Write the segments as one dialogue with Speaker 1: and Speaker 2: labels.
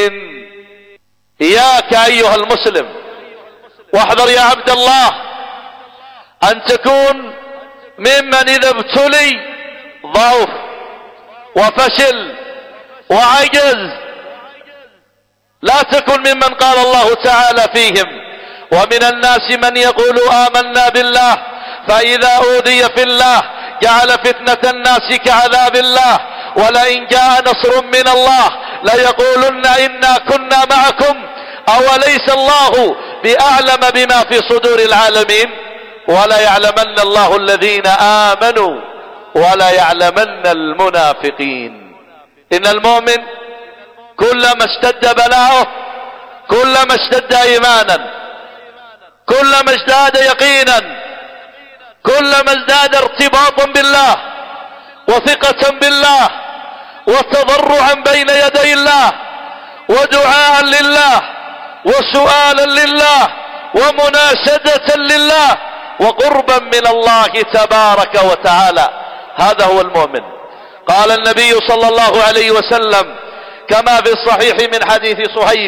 Speaker 1: إياك أيها المسلم واحذر يا عبد الله أن تكون ممن إذا ابتلي ضعف وفشل وعجز، لا تكن ممن قال الله تعالى فيهم: ومن الناس من يقول آمنا بالله فإذا أوذي في الله جعل فتنة الناس كعذاب الله ولئن جاء نصر من الله ليقولن إنا كنا معكم أوليس الله بأعلم بما في صدور العالمين ولا يعلمن الله الذين آمنوا ولا يعلمن المنافقين. إن المؤمن كلما اشتد بلاؤه كلما اشتد إيمانا، كلما ازداد يقينا، كلما ازداد ارتباطا بالله وثقة بالله وتضرعا بين يدي الله ودعاء لله وسؤالا لله ومناشدة لله وقربا من الله تبارك وتعالى. هذا هو المؤمن. قال النبي صلى الله عليه وسلم كما في الصحيح من حديث صهيب: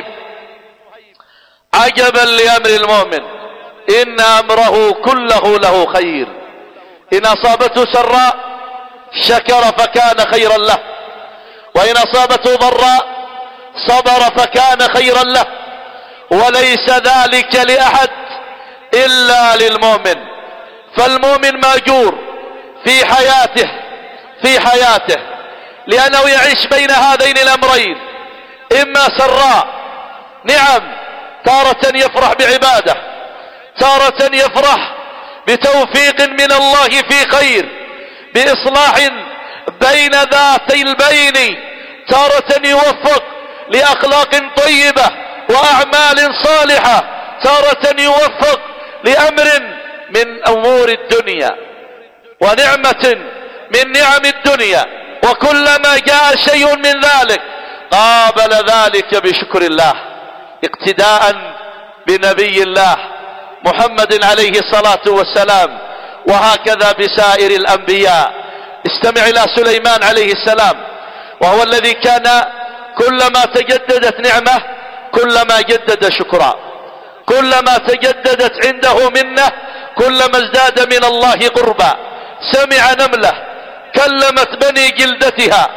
Speaker 1: عجبا لأمر المؤمن إن أمره كله له خير، إن أصابته سراء شكر فكان خيرا له، وإن أصابته ضراء صبر فكان خيرا له، وليس ذلك لأحد إلا للمؤمن. فالمؤمن ماجور في حياته لأنه يعيش بين هذين الأمرين: إما سراء، نعم، تارة يفرح بعباده، تارة يفرح بتوفيق من الله في خير، بإصلاح بين ذاتي البين، تارة يوفق لأخلاق طيبة وأعمال صالحة، تارة يوفق لأمر من أمور الدنيا ونعمة من نعم الدنيا، وكلما جاء شيء من ذلك قابل ذلك بشكر الله اقتداء بنبي الله محمد عليه الصلاة والسلام، وهكذا بسائر الأنبياء. استمع إلى سليمان عليه السلام، وهو الذي كان كلما تجددت نعمة كلما جدد شكرا، كلما تجددت عنده منه كلما ازداد من الله قربا. سمع نملة كلمت بني جلدتها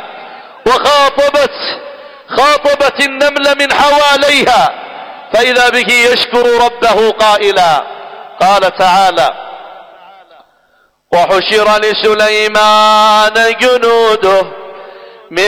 Speaker 1: خاطبت النمل من حواليها، فإذا به يشكر ربه قائلا. قال تعالى: وحشر لسليمان جنوده